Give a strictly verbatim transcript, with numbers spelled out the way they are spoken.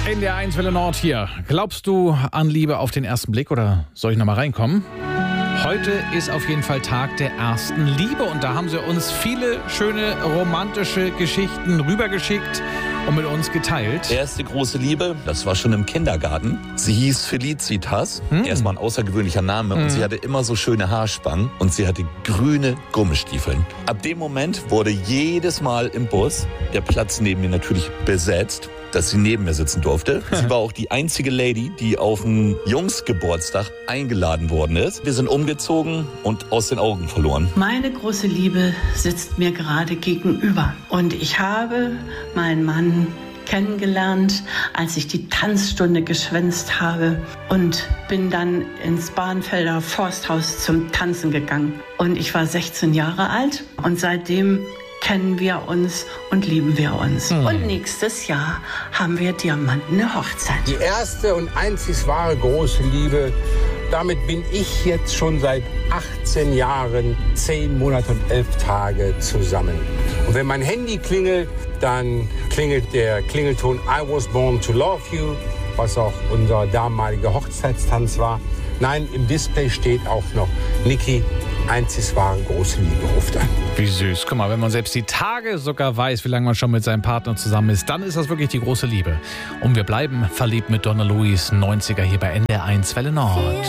In der eins Welle Nord hier. Glaubst du an Liebe auf den ersten Blick oder soll ich noch mal reinkommen? Heute ist auf jeden Fall Tag der ersten Liebe und da haben sie uns viele schöne romantische Geschichten rübergeschickt und mit uns geteilt. Erste große Liebe, das war schon im Kindergarten. Sie hieß Felicitas, hm. erstmal ein außergewöhnlicher Name hm. und sie hatte immer so schöne Haarspangen und sie hatte grüne Gummistiefeln. Ab dem Moment wurde jedes Mal im Bus der Platz neben mir natürlich besetzt, dass sie neben mir sitzen durfte. Sie war auch die einzige Lady, die auf einen Jungsgeburtstag eingeladen worden ist. Wir sind umgezogen und aus den Augen verloren. Meine große Liebe sitzt mir gerade gegenüber. Und ich habe meinen Mann kennengelernt, als ich die Tanzstunde geschwänzt habe und bin dann ins Bahnfelder Forsthaus zum Tanzen gegangen. Und ich war sechzehn Jahre alt und seitdem kennen wir uns und lieben wir uns. Hm. Und nächstes Jahr haben wir diamantene Hochzeit. Die erste und einzig wahre große Liebe, damit bin ich jetzt schon seit achtzehn Jahren, zehn Monate und elf Tage zusammen. Und wenn mein Handy klingelt, dann klingelt der Klingelton I was born to love you, was auch unser damaliger Hochzeitstanz war. Nein, im Display steht auch noch Niki, einzig wahre große Liebe, ruft an. Wie süß. Guck mal, wenn man selbst die Tage sogar weiß, wie lange man schon mit seinem Partner zusammen ist, dann ist das wirklich die große Liebe. Und wir bleiben verliebt mit Donna Louis, neunziger hier bei N D R eins Welle Nord.